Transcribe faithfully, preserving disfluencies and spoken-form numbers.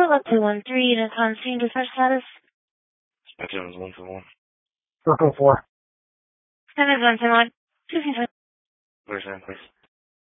Bravo two one three to Constantine dispatch status. Dispatch Jones one two one. Circle four. Seven one two one. Two two. Where's that, please?